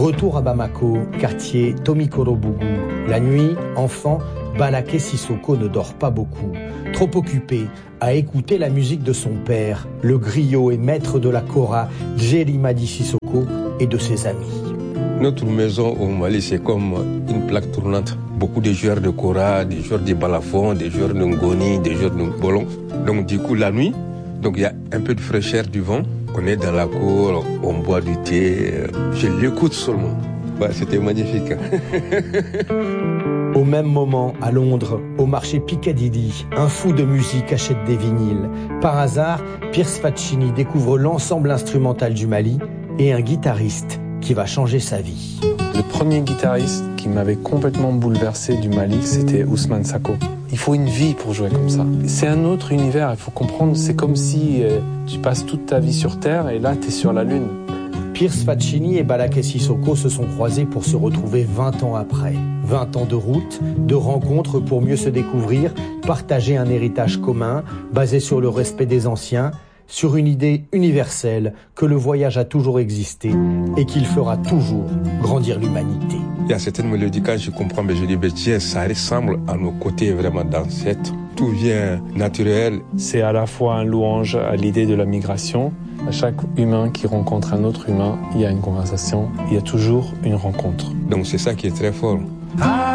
Retour à Bamako, quartier Tomikorobougou. La nuit, enfant, Balaké Sissoko ne dort pas beaucoup. Trop occupé à écouter la musique de son père, le griot et maître de la kora, Djeri Madi Sissoko, et de ses amis. Notre maison au Mali, c'est comme une plaque tournante. Beaucoup de joueurs de kora, des joueurs de balafon, des joueurs de ngoni, des joueurs de bolon. Donc du coup, la nuit, il y a un peu de fraîcheur du vent. On est dans la cour, on boit du thé. Je l'écoute seulement. Ouais, c'était magnifique. Au même moment, à Londres, au marché Piccadilly, un fou de musique achète des vinyles. Par hasard, Pierce Faccini découvre l'ensemble instrumental du Mali et un guitariste qui va changer sa vie. Le premier guitariste qui m'avait complètement bouleversé du Mali, c'était Ousmane Sako. Il faut une vie pour jouer comme ça. C'est un autre univers, il faut comprendre. C'est comme si tu passes toute ta vie sur Terre et là, tu es sur la Lune. Pierce Faccini et Balaké Sissoko se sont croisés pour se retrouver 20 ans après. 20 ans de route, de rencontres pour mieux se découvrir, partager un héritage commun, basé sur le respect des anciens, sur une idée universelle que le voyage a toujours existé et qu'il fera toujours grandir l'humanité. Il y a certaines mélodies, quand je comprends, mais je dis, tiens, ça ressemble à nos côtés vraiment d'ancêtres. Tout vient naturel. C'est à la fois un louange à l'idée de la migration. À chaque humain qui rencontre un autre humain, il y a une conversation, il y a toujours une rencontre. Donc c'est ça qui est très fort.